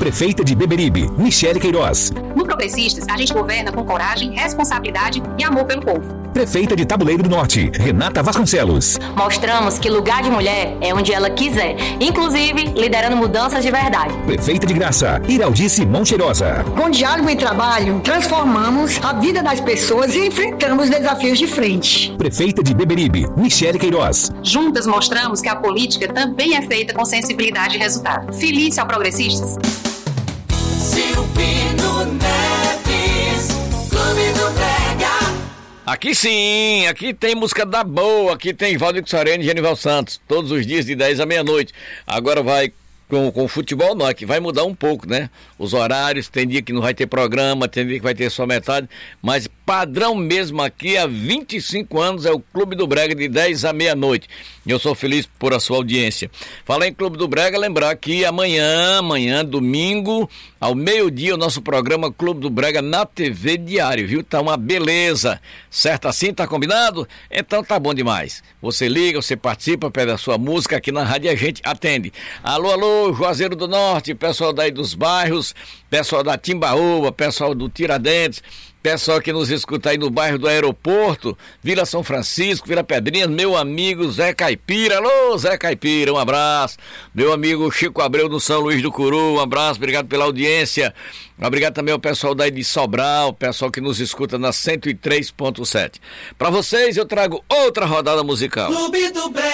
Prefeita de Beberibe, Michele Queiroz. No Progressistas, a gente governa com coragem, responsabilidade e amor pelo povo. Prefeita de Tabuleiro do Norte, Renata Vasconcelos. Mostramos que lugar de mulher é onde ela quiser, inclusive liderando mudanças de verdade. Prefeita de Graça, Iraldice Moncheirosa. Com diálogo e trabalho, transformamos a vida das pessoas e enfrentamos desafios de frente. Prefeita de Beberibe, Michele Queiroz. Juntas mostramos que a política também é feita com sensibilidade e resultado. Feliz ao Progressistas. Silvino Neves, Clube do Brega. Aqui sim, aqui tem música da boa, aqui tem Valdir Sarene e Genival Santos, todos os dias de 10 à meia-noite. Agora vai com o futebol, não, é que vai mudar um pouco, né? Os horários, tem dia que não vai ter programa, tem dia que vai ter só metade, mas padrão mesmo aqui há 25 anos é o Clube do Brega de 10 à meia-noite. Eu sou feliz por a sua audiência. Falar em Clube do Brega, lembrar que amanhã, domingo, ao meio-dia, o nosso programa Clube do Brega na TV Diário, viu? Tá uma beleza, certo assim? Tá combinado? Então tá bom demais. Você liga, você participa, pede a sua música aqui na rádio e a gente atende. Alô, alô, Juazeiro do Norte, pessoal daí dos bairros, pessoal da Timbaúba, pessoal do Tiradentes, pessoal que nos escuta aí no bairro do Aeroporto, Vila São Francisco, Vila Pedrinhas, meu amigo Zé Caipira. Alô, Zé Caipira, um abraço. Meu amigo Chico Abreu do São Luís do Curu, um abraço, obrigado pela audiência. Obrigado também ao pessoal daí de Sobral, pessoal que nos escuta na 103.7. Para vocês eu trago outra rodada musical. Clube do Brega.